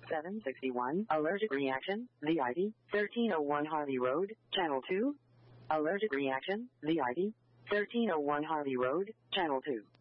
761, allergic reaction, the ID, 1301 Harvey Road, Channel 2. Allergic reaction, the ID, 1301 Harvey Road, Channel 2.